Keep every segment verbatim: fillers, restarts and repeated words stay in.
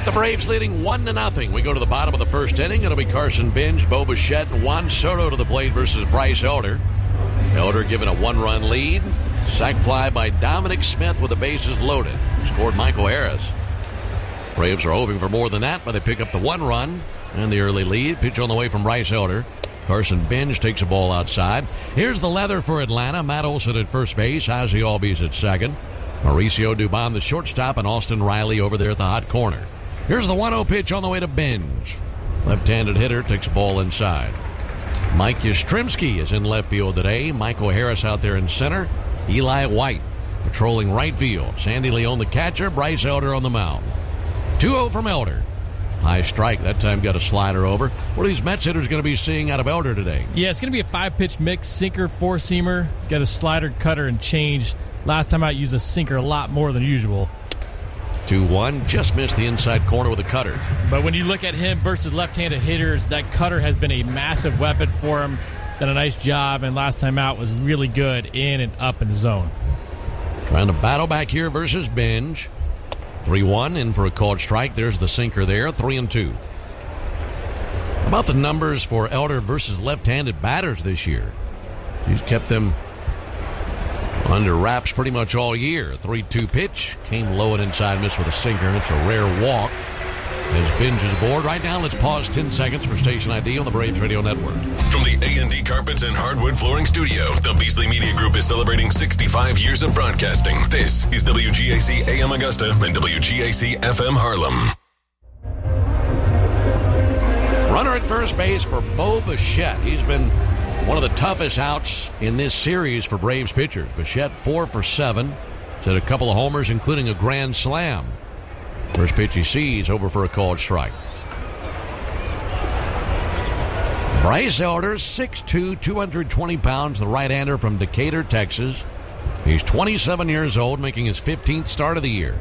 the Braves leading one to nothing. We go to the bottom of the first inning. It'll be Carson Binge, Bo Bichette, and Juan Soto to the plate versus Bryce Elder. Elder given a one-run lead. Sac fly by Dominic Smith with the bases loaded. Scored Michael Harris. Braves are hoping for more than that, but they pick up the one run and the early lead. Pitch on the way from Bryce Elder. Carson Binge takes a ball outside. Here's the leather for Atlanta. Matt Olson at first base. Ozzie Albies at second. Mauricio Dubon, the shortstop, and Austin Riley over there at the hot corner. Here's the one oh pitch on the way to Binge. Left-handed hitter takes a ball inside. Mike Yastrzemski is in left field today. Michael Harris out there in center. Eli White patrolling right field. Sandy Leon, the catcher. Bryce Elder on the mound. two oh from Elder. High strike. That time got a slider over. What are these Mets hitters going to be seeing out of Elder today? Yeah, it's going to be a five-pitch mix. Sinker, four-seamer. He's got a slider, cutter, and change. Last time out, used a sinker a lot more than usual. two one. Just missed the inside corner with a cutter. But when you look at him versus left-handed hitters, that cutter has been a massive weapon for him. Done a nice job, and last time out was really good in and up in the zone. Trying to battle back here versus Binge. three one, in for a called strike. There's the sinker there, three and two. How about the numbers for Elder versus left-handed batters this year? He's kept them under wraps pretty much all year. three two pitch. Came low and inside, missed with a sinker, and it's a rare walk. As Binge is aboard. Right now, let's pause ten seconds for Station I D on the Braves Radio Network. From the A and D Carpets and Hardwood Flooring Studio, the Beasley Media Group is celebrating sixty-five years of broadcasting. This is W G A C A M Augusta and W G A C F M Harlem. Runner at first base for Bo Bichette. He's been one of the toughest outs in this series for Braves pitchers. Bichette four for seven. He's had a couple of homers, including a grand slam. First pitch he sees, over for a called strike. Bryce Elder, six two, two hundred twenty pounds, the right-hander from Decatur, Texas. He's twenty-seven years old, making his fifteenth start of the year.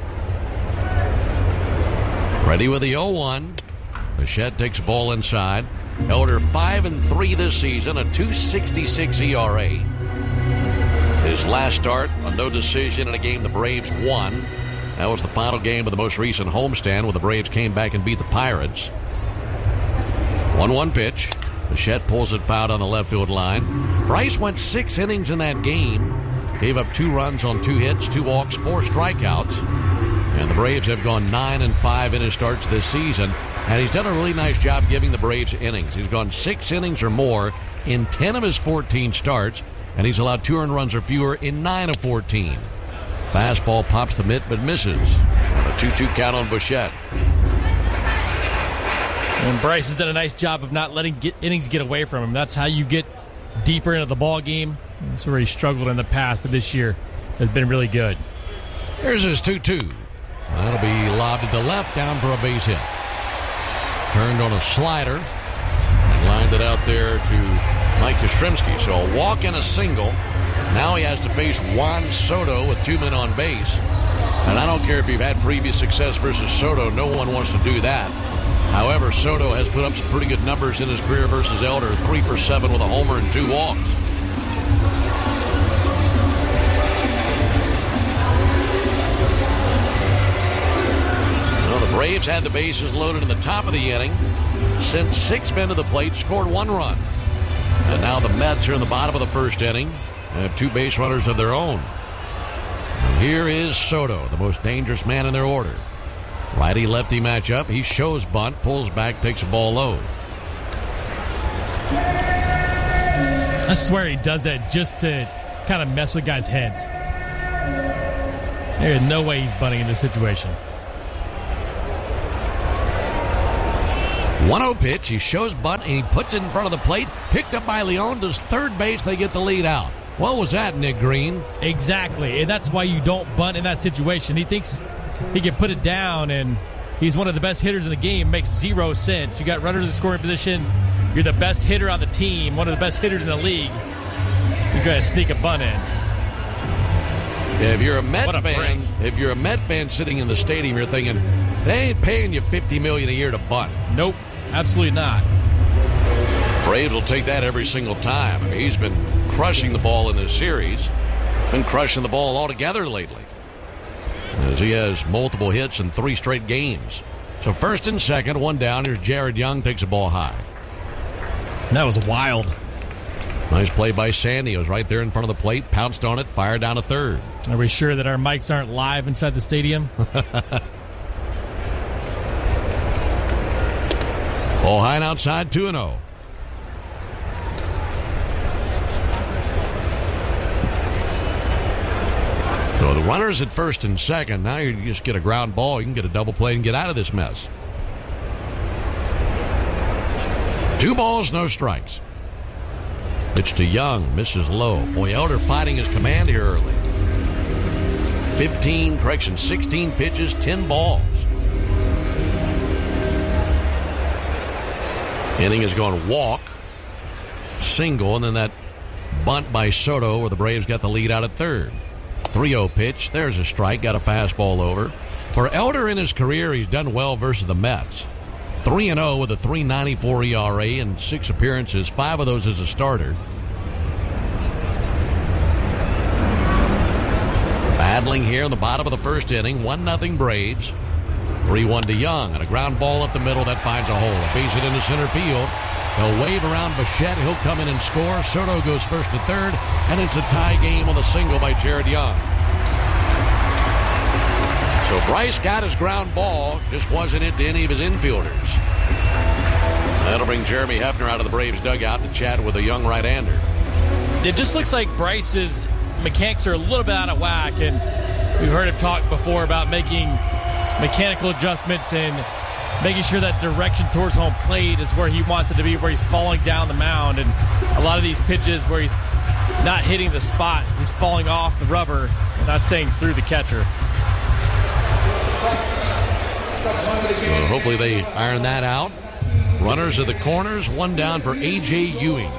Ready with the oh one. Bichette takes a ball inside. Elder five and three this season, a two sixty-six E R A. His last start, a no decision in a game the Braves won. That was the final game of the most recent homestand where the Braves came back and beat the Pirates. one one pitch. Bichette pulls it foul on the left field line. Bryce went six innings in that game. Gave up two runs on two hits, two walks, four strikeouts. And the Braves have gone nine and five in his starts this season. And he's done a really nice job giving the Braves innings. He's gone six innings or more in ten of his fourteen starts. And he's allowed two earned runs or fewer in nine of fourteen. Fastball pops the mitt but misses. On a two two count on Bichette. And Bryce has done a nice job of not letting get innings get away from him. That's how you get deeper into the ball game. That's where he struggled in the past, but this year has been really good. Here's his two two. That'll be lobbed to left, down for a base hit. Turned on a slider. And lined it out there to Mike Yastrzemski. So a walk and a single. Now he has to face Juan Soto with two men on base. And I don't care if you've had previous success versus Soto. No one wants to do that. However, Soto has put up some pretty good numbers in his career versus Elder. Three for seven with a homer and two walks. Well, the Braves had the bases loaded in the top of the inning. Sent six men to the plate, scored one run. And now the Mets are in the bottom of the first inning. They have two base runners of their own. And here is Soto, the most dangerous man in their order. Righty-lefty matchup. He shows bunt, pulls back, takes a ball low. I swear he does that just to kind of mess with guys' heads. There is no way he's bunting in this situation. one oh pitch. He shows bunt, and he puts it in front of the plate. Picked up by Leon. Does third base. They get the lead out. What was that, Nick Green? Exactly, and that's why you don't bunt in that situation. He thinks he can put it down, and he's one of the best hitters in the game. Makes zero sense. You got runners in scoring position. You're the best hitter on the team, one of the best hitters in the league. You're going to sneak a bunt in. If you're a Met a fan, break. if you're a Met fan sitting in the stadium, you're thinking, they ain't paying you fifty million dollars a year to bunt. Nope, absolutely not. Braves will take that every single time. I mean, he's been crushing the ball in this series. Been crushing the ball altogether lately. as he has multiple hits in three straight games. So first and second, one down. Here's Jared Young, takes a ball high. That was wild. Nice play by Sandy. It was right there in front of the plate, pounced on it, fired down to third. Are we sure that our mics aren't live inside the stadium? Ball high and outside, two and oh. So the runners at first and second. Now you just get a ground ball. You can get a double play and get out of this mess. Two balls, no strikes. Pitch to Young, misses low. Boy, Elder fighting his command here early. fifteen, correction, sixteen pitches, ten balls. Inning is going to walk, single, and then that bunt by Soto where the Braves got the lead out at third. three oh pitch. There's a strike. Got a fastball over. For Elder in his career, he's done well versus the Mets. three and oh with a three ninety-four E R A and six appearances. Five of those as a starter. Battling here in the bottom of the first inning. one nothing Braves. three one to Young. And a ground ball up the middle that finds a hole. A base hit into center field. They'll wave around Bichette. He'll come in and score. Soto goes first to third, and it's a tie game on the single by Jared Young. So Bryce got his ground ball, just wasn't it to any of his infielders. That'll bring Jeremy Hefner out of the Braves dugout to chat with a young right-hander. It just looks like Bryce's mechanics are a little bit out of whack, and we've heard him talk before about making mechanical adjustments and making sure that direction towards home plate is where he wants it to be, where he's falling down the mound. And a lot of these pitches where he's not hitting the spot, he's falling off the rubber, not staying through the catcher. So hopefully they iron that out. Runners at the corners, one down for A J Ewing.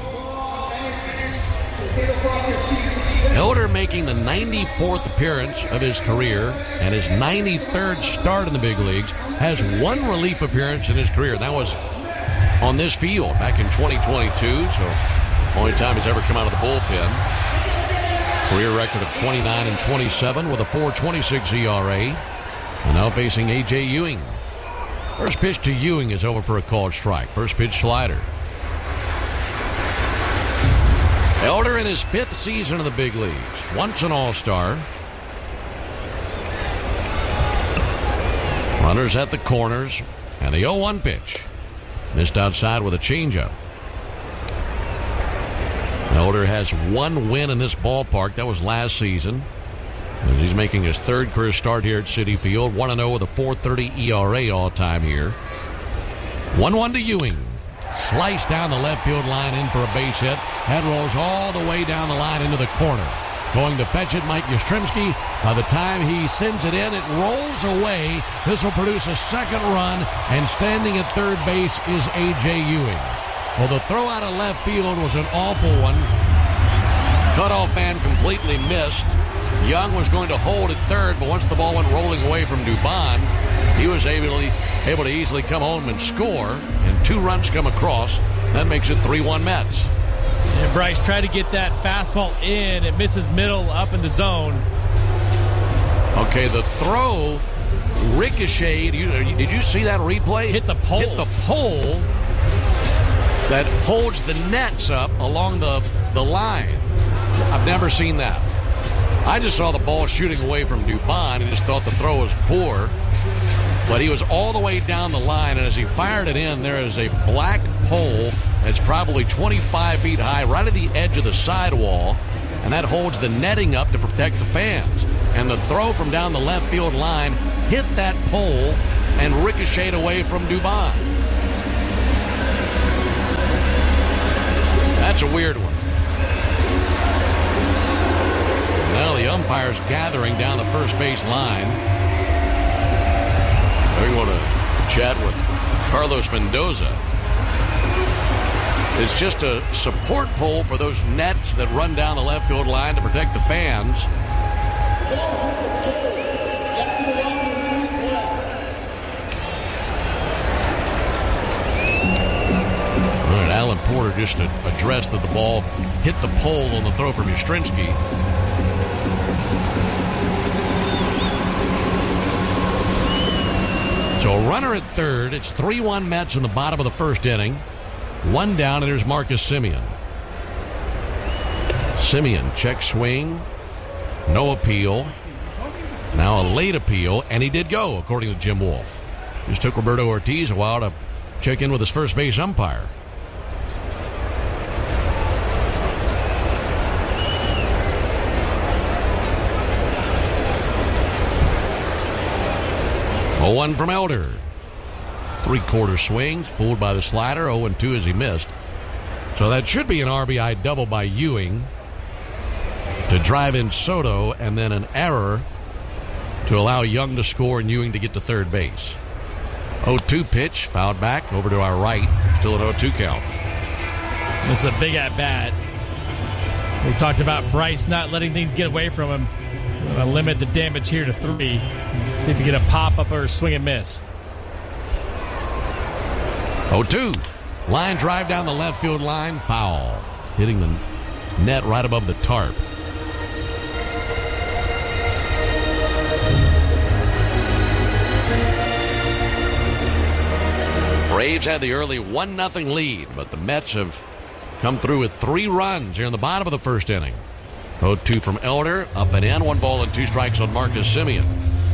Elder making the ninety-fourth appearance of his career and his ninety-third start in the big leagues. Has one relief appearance in his career. That was on this field back in twenty twenty-two. So only time he's ever come out of the bullpen. Career record of twenty-nine and twenty-seven with a four twenty-six E R A. And now facing A J Ewing. First pitch to Ewing is over for a called strike. First pitch slider. Elder in his fifth season in the big leagues. Once an all-star. Runners at the corners. And the oh one pitch. Missed outside with a changeup. Elder has one win in this ballpark. That was last season. As he's making his third career start here at Citi Field. one and oh with a four thirty E R A all-time here. one one to Ewing. Sliced down the left field line in for a base hit. That rolls all the way down the line into the corner. Going to fetch it, Mike Yastrzemski. By the time he sends it in, it rolls away. This will produce a second run, and standing at third base is A J Ewing. Well, the throw out of left field was an awful one. Cutoff man completely missed. Young was going to hold at third, but once the ball went rolling away from Dubon, he was able to, able to easily come home and score, and two runs come across. That makes it three one Mets. And Bryce tried to get that fastball in. It misses middle up in the zone. Okay, the throw ricocheted. You, did you see that replay? Hit the pole. Hit the pole that holds the nets up along the, the line. I've never seen that. I just saw the ball shooting away from Dubon and just thought the throw was poor. But he was all the way down the line, and as he fired it in, there is a black pole that's probably twenty-five feet high right at the edge of the sidewall, and that holds the netting up to protect the fans. And the throw from down the left field line hit that pole and ricocheted away from Dubon. That's a weird one. Now the umpire's gathering down the first base line. We want to chat with Carlos Mendoza. It's just a support pole for those nets that run down the left field line to protect the fans. All right, Alan Porter just addressed that the ball hit the pole on the throw from Yastrzemski. So a runner at third. It's three one Mets in the bottom of the first inning. One down, and here's Marcus Semien. Semien, check swing. No appeal. Now a late appeal, and he did go, according to Jim Wolf. Just took Roberto Ortiz a while to check in with his first base umpire. oh one from Elder. Three-quarter swings, fooled by the slider, oh and two as he missed. So that should be an R B I double by Ewing to drive in Soto, and then an error to allow Young to score and Ewing to get to third base. oh two pitch, fouled back over to our right. Still an oh two count. It's a big at-bat. We talked about Bryce not letting things get away from him. I'm going to limit the damage here to three. See if you get a pop-up or a swing and miss. oh two. Line drive down the left field line. Foul. Hitting the net right above the tarp. Braves had the early one nothing lead, but the Mets have come through with three runs here in the bottom of the first inning. oh two from Elder, up and in, one ball and two strikes on Marcus Semien.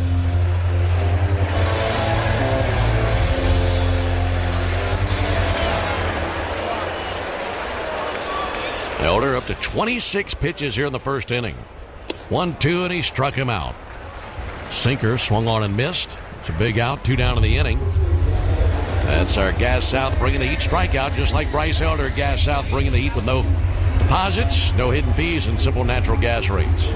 Elder up to twenty-six pitches here in the first inning. one two, and he struck him out. Sinker swung on and missed. It's a big out, two down in the inning. That's our Gas South bringing the heat strikeout, just like Bryce Elder. Gas South bringing the heat with no deposits, no hidden fees, and simple natural gas rates.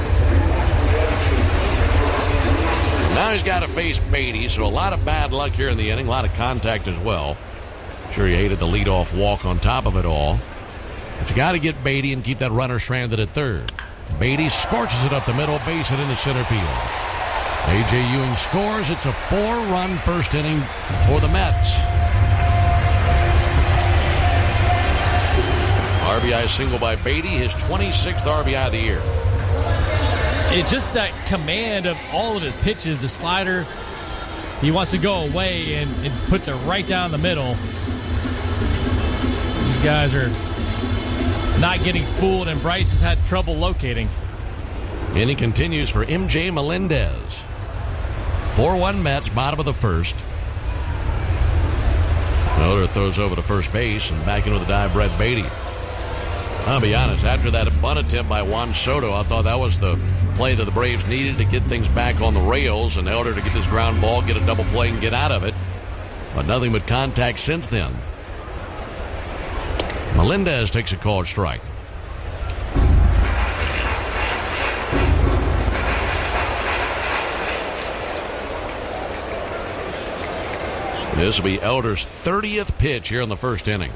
Now he's got to face Beatty, so a lot of bad luck here in the inning, a lot of contact as well. I'm sure he hated the leadoff walk on top of it all. But you got to get Beatty and keep that runner stranded at third. Beatty scorches it up the middle, base it into center field. A J. Ewing scores. It's a four-run first inning for the Mets. R B I single by Beatty, his twenty-sixth R B I of the year. It's just that command of all of his pitches. The slider, he wants to go away and, and puts it right down the middle. These guys are not getting fooled, and Bryce has had trouble locating. Inning continues for M J Melendez. four one Mets, bottom of the first. Elder throws over to first base and back into the dive, Brett Beatty. I'll be honest, after that bunt attempt by Juan Soto, I thought that was the play that the Braves needed to get things back on the rails, and Elder to get this ground ball, get a double play, and get out of it. But nothing but contact since then. Melendez takes a called strike. This will be Elder's thirtieth pitch here in the first inning.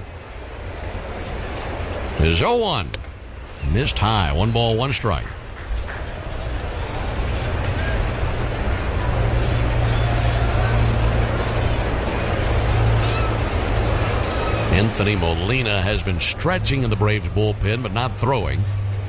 It is oh one. Missed high. One ball, one strike. Anthony Molina has been stretching in the Braves bullpen, but not throwing.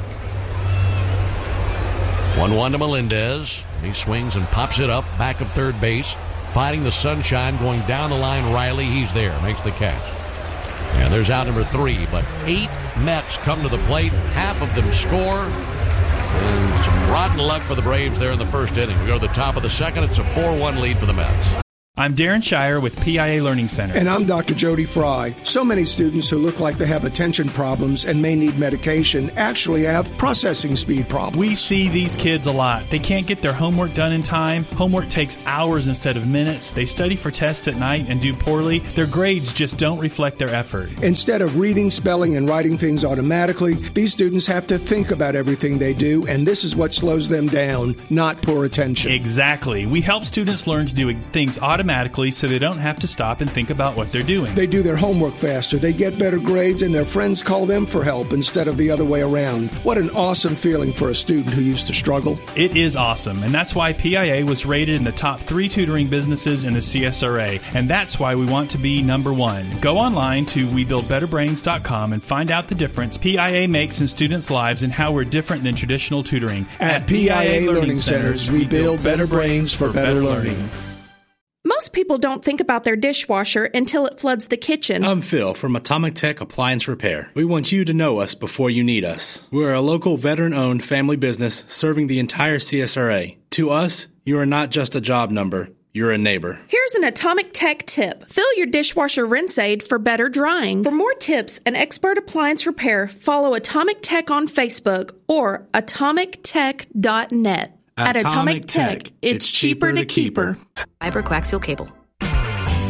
one one to Melendez. He swings and pops it up, back of third base. Fighting the sunshine, going down the line. Riley, he's there, makes the catch. And there's out number three, but eight Mets come to the plate. Half of them score. And some rotten luck for the Braves there in the first inning. We go to the top of the second. It's a four one lead for the Mets. I'm Darren Shire with P I A Learning Center. And I'm Doctor Jody Fry. So many students who look like they have attention problems and may need medication actually have processing speed problems. We see these kids a lot. They can't get their homework done in time. Homework takes hours instead of minutes. They study for tests at night and do poorly. Their grades just don't reflect their effort. Instead of reading, spelling, and writing things automatically, these students have to think about everything they do, and this is what slows them down, not poor attention. Exactly. We help students learn to do things automatically. automatically so they don't have to stop and think about what they're doing. They do their homework faster, they get better grades, and their friends call them for help instead of the other way around. What an awesome feeling for a student who used to struggle. It is awesome, and that's why P I A was rated in the top three tutoring businesses in the C S R A, and that's why we want to be number one. Go online to we build better brains dot com and find out the difference P I A makes in students' lives and how we're different than traditional tutoring. At, At P I A, P I A Learning, Learning Centers, we build better brains for better learning. Most people don't think about their dishwasher until it floods the kitchen. I'm Phil from Atomic Tech Appliance Repair. We want you to know us before you need us. We're a local veteran-owned family business serving the entire C S R A. To us, you are not just a job number. You're a neighbor. Here's an Atomic Tech tip. Fill your dishwasher rinse aid for better drying. For more tips and expert appliance repair, follow Atomic Tech on Facebook or atomic tech dot net. At Atomic Tech, it's cheaper to keep her. Fiber coaxial cable.